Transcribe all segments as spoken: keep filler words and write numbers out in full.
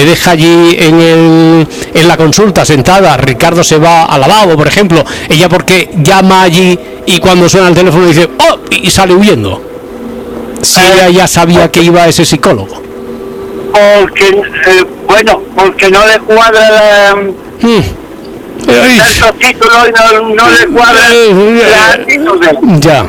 te deja allí en el en la consulta sentada, Ricardo se va al lavabo, por ejemplo, ella porque llama allí y cuando suena el teléfono dice ¡oh! y sale huyendo. Si eh, ella ya sabía que iba a ese psicólogo. Porque, eh, bueno, porque no le cuadra la... Hmm. El título y no, no le cuadra la actitud. Ya.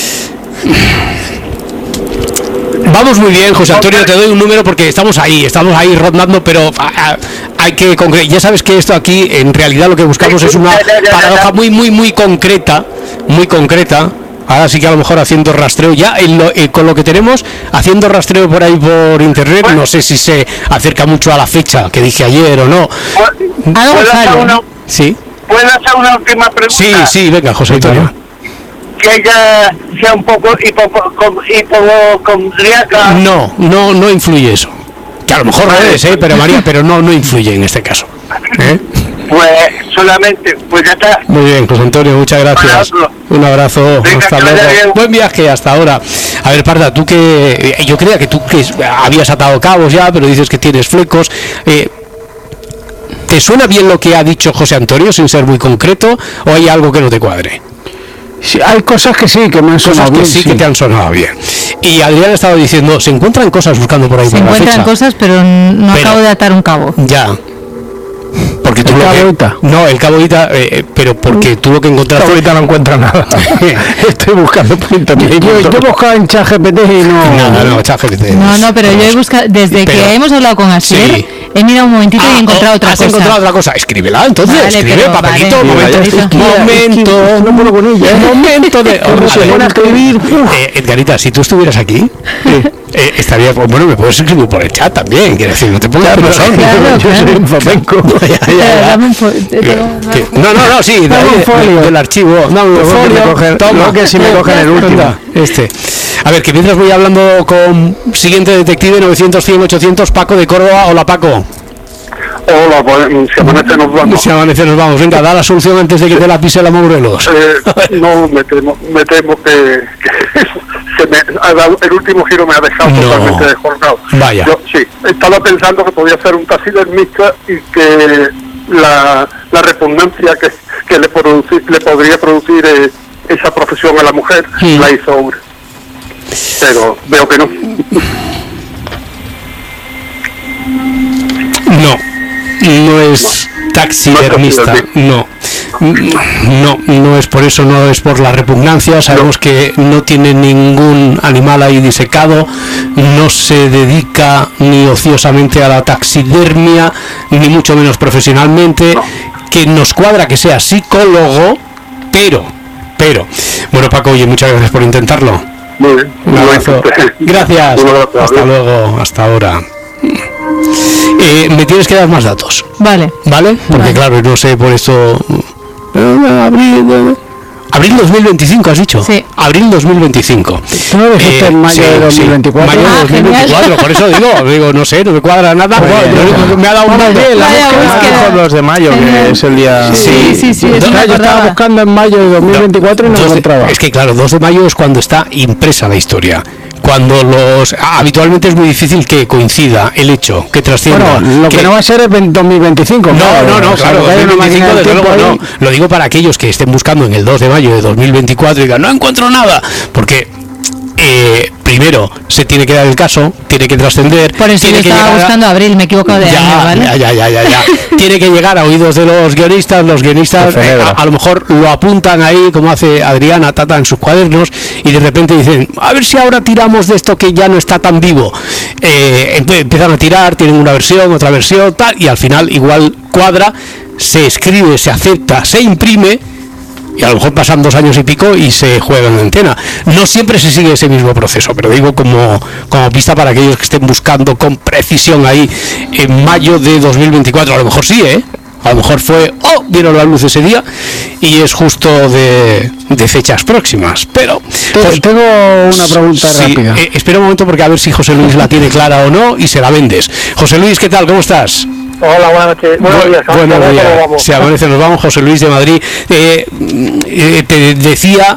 Vamos muy bien, José Antonio, te doy un número porque estamos ahí, estamos ahí rondando, pero a, a, hay que concretar. Ya sabes que esto aquí, en realidad lo que buscamos es una paradoja muy, muy, muy concreta, muy concreta. Ahora sí que a lo mejor haciendo rastreo, ya en lo, eh, con lo que tenemos, haciendo rastreo por ahí por internet, no sé si se acerca mucho a la fecha que dije ayer o no. ¿Puedo hacer una, ¿Sí? ¿Puedo hacer una última pregunta? Sí, sí, venga, José Antonio. Que ella sea un poco hipocondríaca. No, no, no influye eso. Que a lo mejor no es, ¿eh? Pero María, pero no, no influye en este caso. ¿Eh? Pues solamente, pues ya está. Muy bien, José Antonio, muchas gracias. Un abrazo, Venga, hasta luego. Buen viaje hasta ahora. A ver, Parda, tú que yo creía que tú que habías atado cabos ya, pero dices que tienes flecos. Eh, ¿Te suena bien lo que ha dicho José Antonio, sin ser muy concreto, o hay algo que no te cuadre? Sí, hay cosas que sí, que me han sonado cosas que bien, sí, sí que te han sonado bien. Y Adrián ha estado diciendo, se encuentran cosas buscando por ahí. Se por encuentran la fecha. cosas, pero no pero, acabo de atar un cabo. Ya. Porque tú el lo caboita. Que, no, el caboita, eh, pero porque tú lo que encontraste... El caboita no encuentra nada. Estoy buscando por internet. Yo, yo he buscado en ChatGPT y no... No, no, no, ChatGPT. No, no, pero yo he buscado, desde pero, que hemos hablado con Asier, sí. he mirado un momentito ah, y he encontrado oh, otra ¿has cosa. ¿Has encontrado otra cosa? Escríbela, entonces, vale, escribe, pero, papelito, vale, momento, momento, momento, no puedo con ella, momento de... Vale. A escribir. Eh, Edgarita, si tú estuvieras aquí... Eh, Eh, estaría, bueno, me puedes escribir por el chat también, quiero decir, no te pongas persona. Claro, yo soy un flamenco. No, no, no, sí, dame un folio del archivo. No, un folio. Toma, que si me cogen el último. Este. A ver, que mientras voy hablando con siguiente detective novecientos, cien, ochocientos, Paco de Córdoba. Hola, Paco. Hola, pues si amanece nos vamos. Si amanece nos vamos. Venga, da la solución antes de que te la pise la Morelos. Eh, no, me temo, me temo que, que se me ha dado, el último giro me ha dejado no. totalmente desjordado. Vaya. Yo, sí, estaba pensando que podía ser un taxidermista y que la, la repugnancia que, que le, producir, le podría producir eh, esa profesión a la mujer sí. la hizo hombre. Pero veo que no. No. No es taxidermista, no, no, no es por eso, no es por la repugnancia. Sabemos que no tiene ningún animal ahí disecado, no se dedica ni ociosamente a la taxidermia, ni mucho menos profesionalmente. Que nos cuadra que sea psicólogo, pero, pero, bueno, Paco, oye, muchas gracias por intentarlo. Muy bien, un abrazo. Gracias, hasta luego, hasta ahora. Eh, me tienes que dar más datos. Vale. ¿Vale? Porque vale. claro, no sé por eso. Abril, abril dos mil veinticinco, has dicho. Sí. Abril dos mil veinticinco. ¿Tú no dijiste eh, en mayo sí, de dos mil veinticuatro? Sí. Mayo de ah, dos mil veinticuatro, por eso digo, digo, no sé, no me cuadra nada. Bueno, me ha dado una de la los de mayo, que es el día. Sí, sí, sí. sí yo estaba acordada. buscando en mayo de dos mil veinticuatro no, y no encontraba. Es que claro, dos de mayo es cuando está impresa la historia. Cuando los habitualmente es muy difícil que coincida el hecho que trascienda. Bueno, lo que, que no va a ser es dos mil veinticinco. No, claro, no, no, no, claro, dos mil veinticinco desde luego no. Lo digo para aquellos que estén buscando en el dos de mayo de dos mil veinticuatro y digan, no encuentro nada, porque eh, primero se tiene que dar el caso, tiene que trascender. Por eso yo estaba buscando a... abril, me he equivocado de ya, año, ¿vale? Ya, ya, ya, ya, ya. Tiene que llegar a oídos de los guionistas, los guionistas eh, a, a lo mejor lo apuntan ahí, como hace Adriana Tata en sus cuadernos, y de repente dicen, a ver si ahora tiramos de esto que ya no está tan vivo. Eh, empiezan a tirar, tienen una versión, otra versión, tal, y al final igual cuadra, se escribe, se acepta, se imprime, y a lo mejor pasan dos años y pico y se juega en antena. No siempre se sigue ese mismo proceso, pero digo como, como pista para aquellos que estén buscando con precisión ahí en mayo de dos mil veinticuatro. A lo mejor sí, ¿eh? A lo mejor fue, oh, vieron la luz ese día y es justo de, de fechas próximas. Pero pues, tengo una pregunta sí, rápida. Eh, espera un momento porque a ver si José Luis la tiene clara o no y se la vendes. José Luis, ¿qué tal? ¿Cómo estás? Hola, buenas noches. Buenos días. Buenos días. Se amanece, nos vamos. José Luis de Madrid. Eh, eh, te decía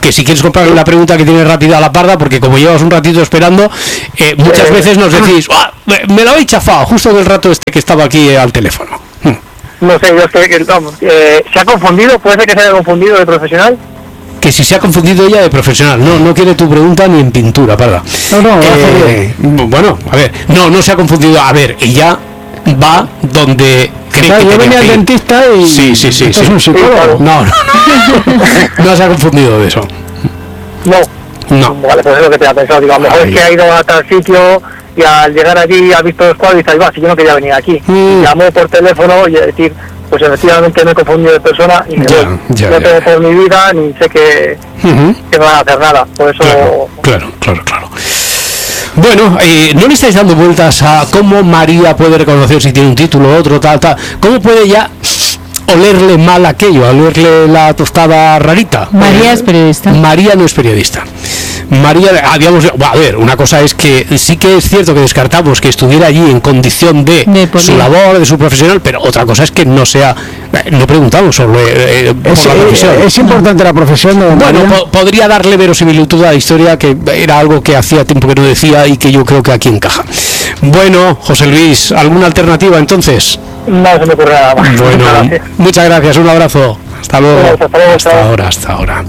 que si quieres comprar la pregunta que tiene rápida a la Parda, porque como llevas un ratito esperando, eh, muchas veces nos decís, ¡ah! me, me lo habéis chafado justo en el rato este que estaba aquí eh, al teléfono. No sé, yo es que, vamos, eh, ¿se ha confundido? ¿Puede ser que se haya confundido de profesional? Que si se ha confundido ella de profesional. No, no quiere tu pregunta ni en pintura, Parda. No, no, eh, bueno, a ver, no, no se ha confundido. A ver, ella va donde cree o sea, que yo venía al dentista y... Sí, sí, sí. ¿Esto sí. es un psicólogo? No, no, no. No se ha confundido de eso. No. No. Vale, pues es lo que te ha pensado. Digo, a lo mejor Ay. es que ha ido a tal sitio y al llegar allí ha visto los cuadros y dice, "Ay, va, si yo no quería venir aquí". Mm. Y llamó por teléfono y decir, pues efectivamente me he confundido de persona y me Ya, voy. ya, no ya. tengo por mi vida ni sé que, Uh-huh. que no van a hacer nada. Por eso... Claro, claro, claro, claro. Bueno, eh, no le estáis dando vueltas a cómo María puede reconocer si tiene un título, otro, tal, tal. ¿Cómo puede ya olerle mal aquello, olerle la tostada rarita? María es periodista. María no es periodista. María, habíamos, a ver, una cosa es que sí que es cierto que descartamos que estuviera allí en condición de, De poli- su labor, de su profesional, pero otra cosa es que no sea, eh, no preguntamos sobre eh, por Es, la profesión. es importante la profesión de Bueno, María. po- podría darle verosimilitud a la historia, que era algo que hacía tiempo que no decía y que yo creo que aquí encaja. Bueno, José Luis, ¿alguna alternativa entonces? No se me ocurre nada más. Bueno, Gracias. muchas gracias, un abrazo. Hasta luego. Hasta luego, Hasta chao. ahora, hasta ahora.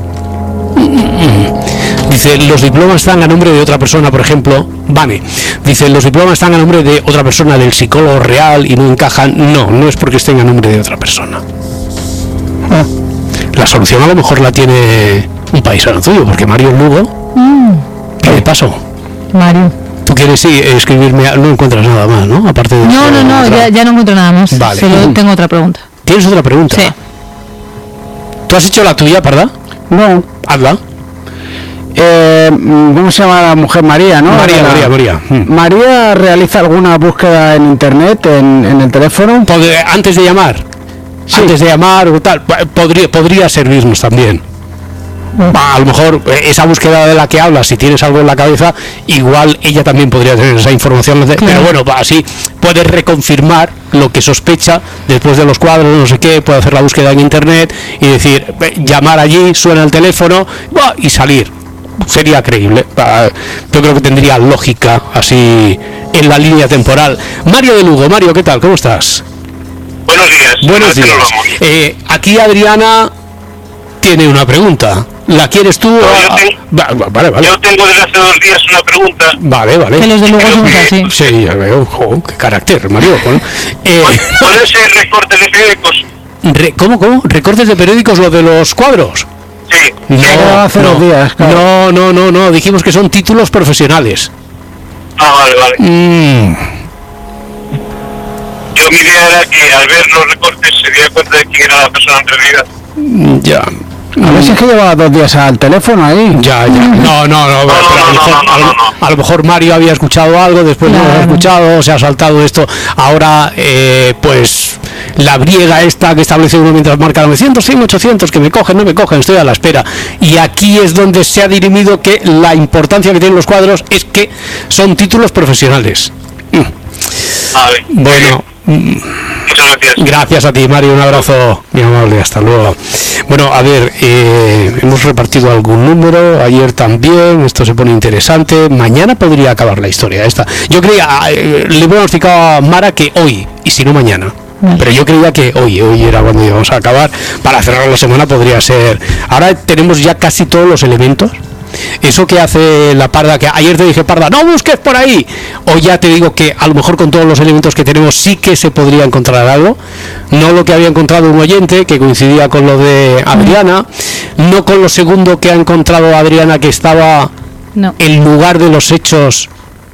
Dice, los diplomas están a nombre de otra persona, por ejemplo. Vane. Dice, los diplomas están a nombre de otra persona, del psicólogo real, y no encajan. No, no es porque estén a nombre de otra persona. La solución a lo mejor la tiene un paisano tuyo, porque Mario Lugo. ¿Qué le pasó? Mario. Tú quieres sí, escribirme, a- no encuentras nada más, ¿no? Aparte de No, eso, no, no, otra- ya, ya no encuentro nada más. Vale. Solo tengo otra pregunta. ¿Tienes otra pregunta? Sí. ¿Tú has hecho la tuya, Parda? No. Hazla. Eh, ¿Cómo se llama la mujer? María, ¿no? María, La- María, María. Mm. María realiza alguna búsqueda en internet, en, en el teléfono. Pod- Antes de llamar. Sí. Antes de llamar o tal. po- Podría, podría servirnos también. A lo mejor eh, esa búsqueda de la que hablas, si tienes algo en la cabeza, igual ella también podría tener esa información. de- Pero bueno, va, así puedes reconfirmar lo que sospecha después de los cuadros, no sé qué, puede hacer la búsqueda en internet y decir, eh, llamar allí, suena el teléfono ¡buah! Y salir. Sería creíble. Va, yo creo que tendría lógica así en la línea temporal. Mario de Lugo, Mario, ¿qué tal? ¿Cómo estás? Buenos días. Buenos ¿A qué nos días. vamos? Eh, aquí Adriana tiene una pregunta. ¿La quieres tú? No, yo Ah, tengo- va- va- vale, vale. Yo tengo desde hace dos días una pregunta. Vale, vale. Que los de luego Creo somos que- así. Sí, ya veo. Jo, qué carácter, Mario. Bueno, eh, ¿Puede ser recorte de periódicos? re- ¿Cómo, cómo? ¿Recortes de periódicos lo de los cuadros? Sí. No, hace no, dos días, claro. no, no, no, no. Dijimos que son títulos profesionales. Ah, vale, vale. Mm, Yo mi idea era que al ver los recortes se diera cuenta de quién era la persona en realidad. ya. A ver si es que llevaba dos días al teléfono ahí. Ya, ya. No, no, no, pero a lo no, mejor, no, no, a lo- no, no. a lo mejor Mario había escuchado algo, después no lo ha Claro. escuchado, se ha saltado esto. Ahora, eh, pues, la briega esta que establece uno mientras marca novecientos, cien, ochocientos, que me cogen, no me cogen, estoy a la espera. Y aquí es donde se ha dirimido que la importancia que tienen los cuadros es que son títulos profesionales. Mm. Vale. Bueno. Muchas gracias. Gracias a ti, Mario, un abrazo muy amable, hasta luego. Bueno, a ver, eh, hemos repartido algún número, ayer también, esto se pone interesante, mañana podría acabar la historia esta. Yo creía, eh, le he pronosticado a Mara que hoy, y si no mañana. Pero yo creía que hoy, hoy era cuando íbamos a acabar, para cerrar la semana podría ser. Ahora tenemos ya casi todos los elementos. Eso que hace la Parda, que ayer te dije, Parda, no busques por ahí. Hoy ya te digo que a lo mejor con todos los elementos que tenemos sí que se podría encontrar algo. No lo que había encontrado un oyente, que coincidía con lo de Adriana. No con lo segundo que ha encontrado Adriana, que estaba No. el lugar de los hechos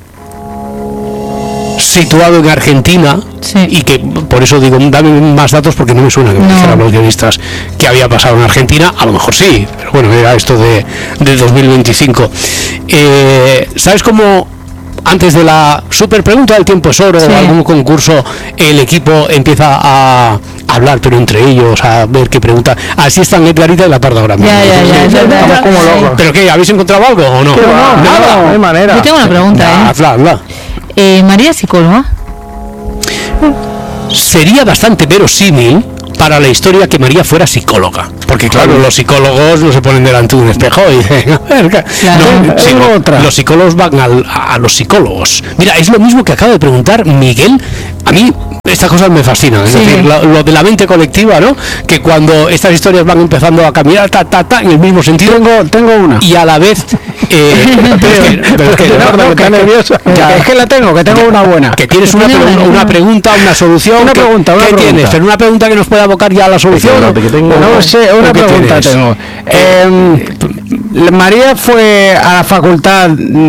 situado en Argentina. Sí. Y que por eso digo, dame más datos porque no me suena que me No. dijeran los guionistas que había pasado en Argentina. A lo mejor sí, pero bueno, era esto de, de dos mil veinticinco. Eh, ¿Sabes cómo antes de la super pregunta del tiempo es oro Sí. o algún concurso el equipo empieza a hablar, pero entre ellos, a ver qué pregunta? Así están Edgarita y la Parda ahora mismo. Ya, ya, ya, es verdad. Estamos como locos. ¿Pero qué? ¿Habéis encontrado algo o no? ¿Qué va? Nada. No hay manera. Yo tengo una pregunta, Nah, ¿eh? hazla, hazla. eh María es psicóloga. Sería bastante verosímil para la historia que María fuera psicóloga. Porque claro, los psicólogos no se ponen delante de un espejo y dicen, a ver, claro, no, sí, no, otra. Los psicólogos van al, a, a los psicólogos. Mira, es lo mismo que acaba de preguntar Miguel. A mí estas cosas me fascinan, es sí. decir, lo, lo de la mente colectiva, ¿no? Que cuando estas historias van empezando a caminar, ta, ta, ta, en el mismo sentido. Tengo, tengo una. Y a la vez... Eh, pero es que, pero es que, no, no, que, nervioso. Ya, es que la tengo, que tengo una buena. Que tienes una, una, una pregunta, una solución. Una pregunta, una ¿Qué pregunta. tienes? ¿Pero una pregunta que nos pueda abocar ya a la solución? No, que tengo, no sé, una pregunta tienes? tengo. Eh, María fue a la facultad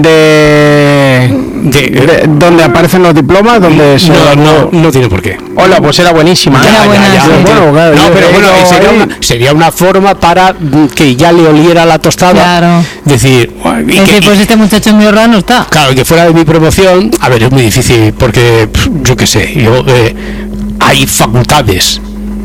de, de, de donde aparecen los diplomas, donde se no, no, no tiene por qué. Hola, pues era buenísima. Ya, ¿eh? buena, ya, ya, sí. bueno, claro, no, pero bueno, sería una, sería una forma para que ya le oliera la tostada. Claro. Decir, y es que, que pues este muchacho en mi horra no está. Claro, que fuera de mi promoción, a ver, es muy difícil porque yo qué sé, yo eh, hay facultades.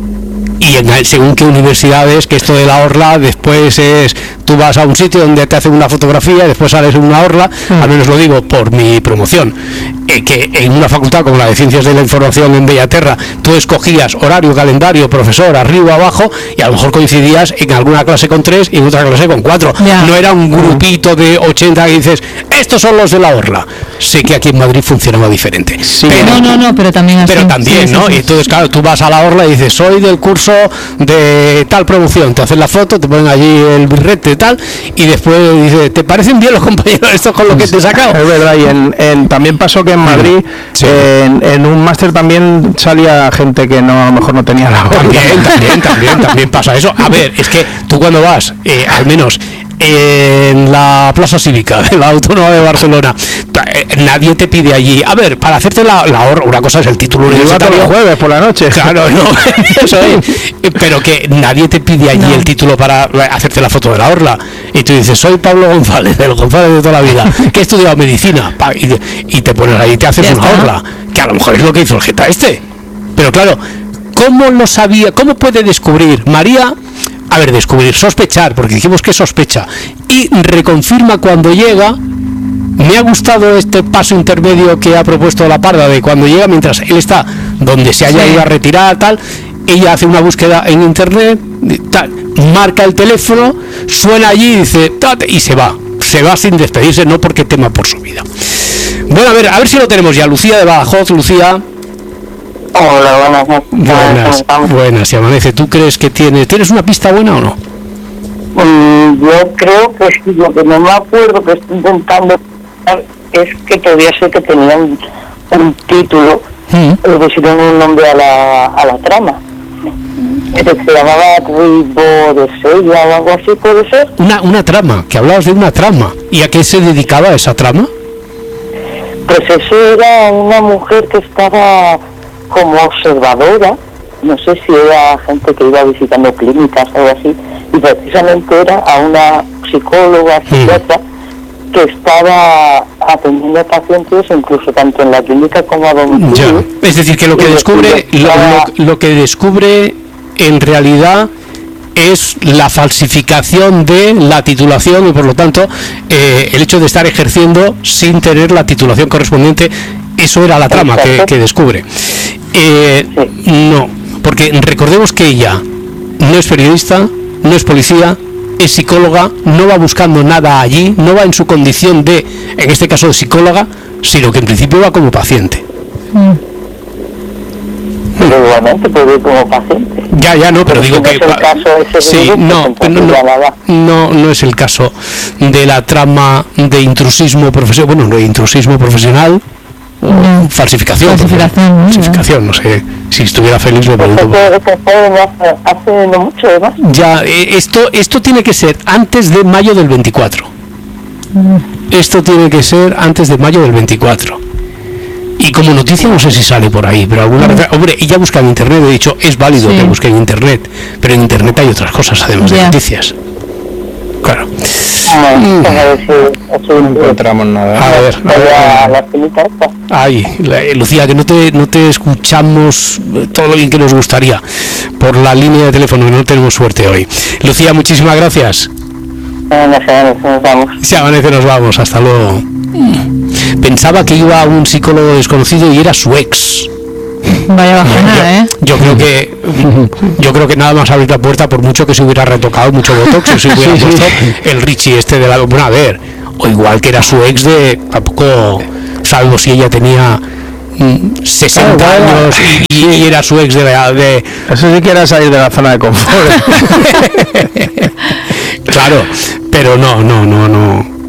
Y en, según qué universidades, que esto de la orla después es, tú vas a un sitio donde te hacen una fotografía y después sales en una orla, mm. al menos lo digo por mi promoción, eh, que en una facultad como la de Ciencias de la Información en Bellaterra, tú escogías horario, calendario, profesor, arriba, abajo, y a lo mejor coincidías en alguna clase con tres y en otra clase con cuatro. Yeah. No era un grupito de ochenta que dices, estos son los de la orla. Sé que aquí en Madrid funcionaba diferente. Sí. Pero, no, no, no, pero también así. Pero también, sí, ¿no? Sí, sí. Y entonces, claro, tú vas a la orla y dices, soy del curso de tal promoción, te hacen la foto, te ponen allí el birrete y tal, y después dice, ¿te parecen bien los compañeros estos con lo que te he sacado? Es verdad, y en, en, también pasó que en Madrid, sí. en, en un máster también salía gente que no a lo mejor no tenía la orla. También, también, también, también pasa eso. A ver, es que tú cuando vas, eh, al menos en la Plaza Cívica de la Autónoma de Barcelona, nadie te pide allí, a ver, para hacerte la, la hora, una cosa es el título universitario, el jueves por la noche, claro, no, eso es, pero que nadie te pide allí no. el título para hacerte la foto de la orla, y tú dices, soy Pablo González, el González de toda la vida, que he estudiado medicina, y te pones ahí y te haces una está. orla, que a lo mejor es lo que hizo el jeta este, pero claro, ¿cómo lo sabía? ¿Cómo puede descubrir María? A ver, descubrir, sospechar, porque dijimos que sospecha, y reconfirma cuando llega. Me ha gustado este paso intermedio que ha propuesto la Parda, de cuando llega, mientras él está donde se haya sí. ido a retirar, tal, ella hace una búsqueda en internet, tal, marca el teléfono, suena allí y dice, tal, y se va, se va sin despedirse, no porque tema por su vida. Bueno, a ver, a ver si lo tenemos ya. Lucía de Badajoz. Lucía. Hola, buenas. Buenas, buenas, si amanece. ¿Tú crees que tiene, tienes una pista buena o no? Mm, yo creo que sí, lo que no me acuerdo que estoy intentando es que todavía sé que tenían un título, ¿Mm? le pusieron un nombre a la, a la trama. Se llamaba Ribo de Sella o algo así, ¿puede ser? Una, una trama, que hablabas de una trama. ¿Y a qué se dedicaba esa trama? Pues eso era una mujer que estaba como observadora, no sé si era gente que iba visitando clínicas o algo así, y precisamente era a una psicóloga, psiquiatra, mm. que estaba atendiendo a pacientes incluso tanto en la clínica como a domicilio. Es decir, que lo que descubre, lo, lo, lo que descubre en realidad es la falsificación de la titulación y por lo tanto eh, el hecho de estar ejerciendo sin tener la titulación correspondiente. Eso era la trama que, que descubre. Eh, sí. No, porque recordemos que ella no es periodista, no es policía, es psicóloga, no va buscando nada allí, no va en su condición de, en este caso de psicóloga, sino que en principio va como paciente. Mm. Pero igualmente puede ir como paciente. Ya, ya, no, pero, pero digo que... No es el caso ese sí, virus, no, pues no, no, no, no es el caso de la trama de intrusismo profesional, bueno, no de intrusismo profesional, no. falsificación, falsificación, no, falsificación, no sé, si estuviera feliz le pregunto. Hace, hace no mucho, además. Ya, esto, esto tiene que ser antes de mayo del veinticuatro. Mm. Esto tiene que ser antes de mayo del veinticuatro. Y como noticia no sé si sale por ahí, pero alguna vez, hombre, ella busca en internet, he dicho, es válido sí. que busque en internet, pero en internet hay otras cosas además yeah. de noticias. Claro. No, mm. a ver si, no encontramos nada. A ver, a ver. Ay, la, Lucía, que no te no te escuchamos todo lo bien que nos gustaría por la línea de teléfono, no tenemos suerte hoy. Lucía, muchísimas gracias. No, se amanece, nos vamos. Se amanece, nos vamos, hasta luego. Pensaba que iba a un psicólogo desconocido y era su ex. Vaya bajona, ¿eh? Yo creo que yo creo que nada más abrir la puerta, por mucho que se hubiera retocado mucho botox, si se hubiera sí, puesto sí. el Richie este de la... Bueno, a ver, o igual que era su ex de... Tampoco salvo si ella tenía sesenta claro, años y, y, y era su ex de, la, de... Eso sí que era salir de la zona de confort. Claro, pero no, no, no, no.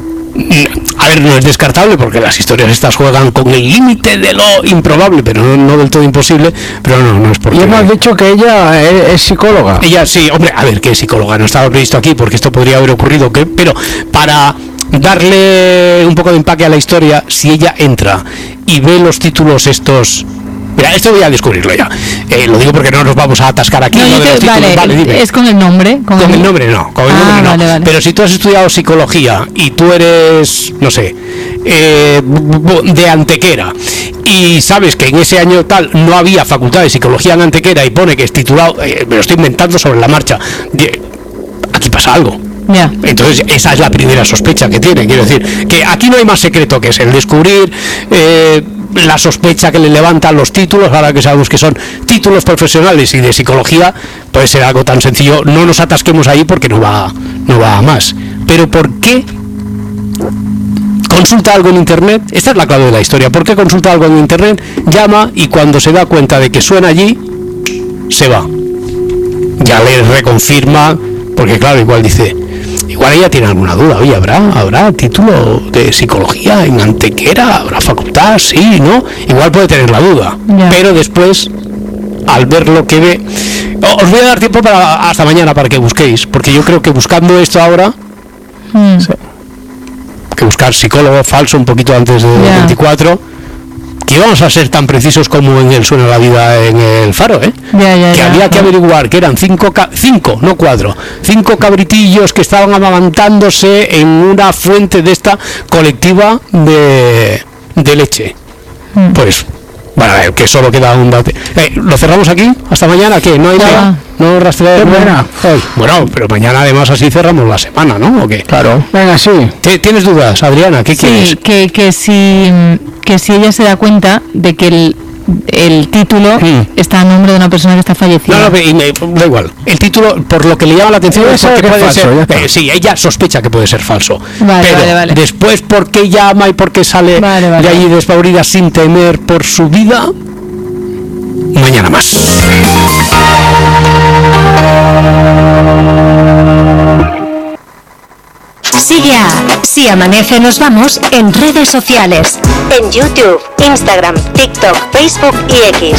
A ver, no es descartable porque las historias estas juegan con el límite de lo improbable, pero no, no del todo imposible, pero no, no es porque... Y hemos dicho que ella es, es psicóloga. Ella sí, hombre, a ver, ¿qué es psicóloga? No estaba previsto aquí porque esto podría haber ocurrido, ¿qué? Pero para darle un poco de empaque a la historia, si ella entra y ve los títulos estos... Mira, esto voy a descubrirlo ya. Eh, lo digo porque no nos vamos a atascar aquí. No, ¿no? te, vale, vale, dime. ¿Es con el nombre? Con, con el... el nombre no, con el ah, nombre no. Vale, vale. Pero si tú has estudiado psicología y tú eres, no sé, eh, de Antequera y sabes que en ese año tal no había facultad de psicología en Antequera y pone que es titulado, eh, me lo estoy inventando sobre la marcha, aquí pasa algo. Yeah. Entonces esa es la primera sospecha que tiene. Quiero decir que aquí no hay más secreto que es el descubrir eh, la sospecha que le levantan los títulos. Ahora que sabemos que son títulos profesionales y de psicología, puede ser algo tan sencillo. No nos atasquemos ahí porque no va no va a más. Pero ¿por qué consulta algo en internet? Esta es la clave de la historia. ¿Por qué consulta algo en internet? Llama y cuando se da cuenta de que suena allí, se va. Ya le reconfirma, porque claro, igual dice, igual ella tiene alguna duda. Oye, ¿habrá, habrá título de psicología en Antequera? ¿Habrá facultad? Sí, ¿no? Igual puede tener la duda. Yeah. Pero después, al ver lo que ve... Os voy a dar tiempo para hasta mañana para que busquéis, porque yo creo que buscando esto ahora... Mm. Que buscar psicólogo falso un poquito antes de yeah. veinticuatro... que íbamos a ser tan precisos como en el Suena la Vida en el Faro, ¿eh? Ya, ya, que ya, había ya. que averiguar que eran cinco, ca- cinco, no cuatro, cinco cabritillos que estaban amamantándose en una fuente de esta colectiva de, de leche. Mm. Pues, bueno, a ver, que solo queda un date. Eh, ¿Lo cerramos aquí? ¿Hasta mañana? ¿Qué? ¿No hay nada? ¿No rastrear? Bueno, pero mañana además así cerramos la semana, ¿no? ¿O qué? Claro. Venga, sí. ¿Tienes dudas, Adriana? ¿Qué sí, quieres? Sí, que, que, si, que si ella se da cuenta de que el, el título mm. está a nombre de una persona que está fallecida. No, no, y me, da igual. El título, por lo que le llama la atención, es porque puede falso, ser... Eh, sí, ella sospecha que puede ser falso. Vale, pero vale, vale. después, ¿por qué llama y por qué sale vale, vale. de allí despavorida sin temer por su vida? Mañana más. Sigue a Si Amanece Nos Vamos en redes sociales, en YouTube, Instagram, TikTok, Facebook y X.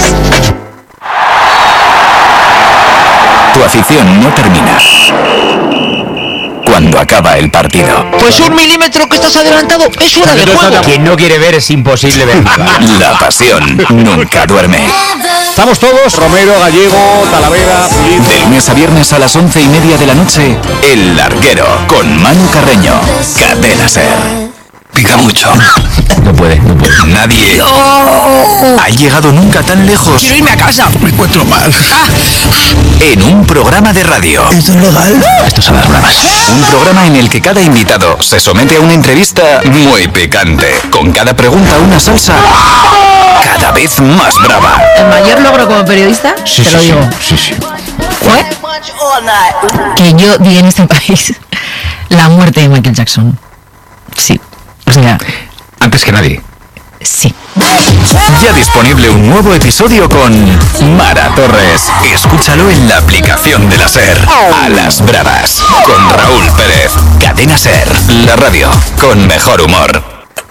Tu afición no termina cuando acaba el partido. Pues un milímetro que estás adelantado es fuera de juego. Quien no quiere ver es imposible ver. La pasión nunca duerme. Estamos todos, Romero, Gallego, Talavera, Pulido. De lunes a viernes a las once y media de la noche, El Larguero, con Manu Carreño. Cadena Ser. Pica mucho. No puede, no puede. Nadie oh. ha llegado nunca tan lejos. Quiero irme a casa. Me encuentro mal. Ah. En un programa de radio. ¿Esto es legal? Esto son las bromas. Un programa en el que cada invitado se somete a una entrevista muy picante. Con cada pregunta una salsa cada vez más brava. ¿El mayor logro como periodista? Sí, Te sí, lo digo. sí, sí, sí. Fue que yo vi en este país la muerte de Michael Jackson. Sí. O sea, antes que nadie. Sí. Ya disponible un nuevo episodio con Mara Torres. Escúchalo en la aplicación de la Ser. A las bravas. Con Raúl Pérez. Cadena Ser. La radio con mejor humor.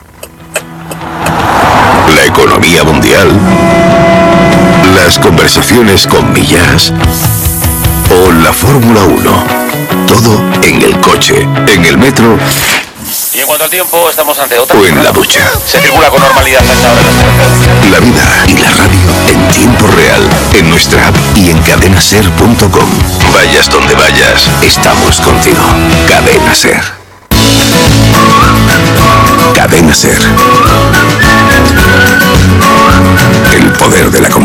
La economía mundial. Las conversaciones con Millás. O la Fórmula uno. Todo en el coche, en el metro. Y en cuanto al tiempo, estamos ante otra. O en la ducha. Se circula con normalidad a esta hora. La vida y la radio en tiempo real. En nuestra app y en cadena ser punto com. Vayas donde vayas, estamos contigo. Cadena Ser. Cadena Ser. El poder de la comunicación.